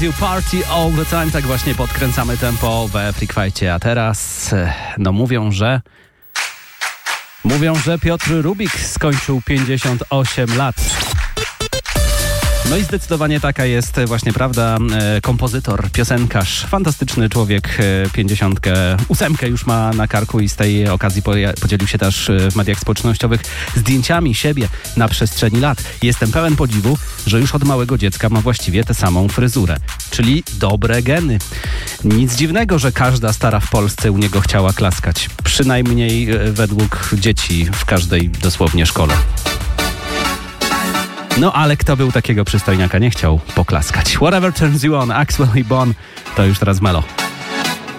You party all the time, tak właśnie podkręcamy tempo we Freak Fight'cie, a teraz mówią, że Piotr Rubik skończył 58 lat. No i zdecydowanie taka jest właśnie prawda. Kompozytor, piosenkarz, fantastyczny człowiek, 58 już ma na karku i z tej okazji podzielił się też w mediach społecznościowych zdjęciami siebie na przestrzeni lat. Jestem pełen podziwu, że już od małego dziecka ma właściwie tę samą fryzurę, czyli dobre geny. Nic dziwnego, że każda stara w Polsce u niego chciała klaskać. Przynajmniej według dzieci w każdej dosłownie szkole. No ale kto był takiego przystojniaka nie chciał poklaskać? Whatever Turns You On, Axwell i Bon, to już teraz Melo.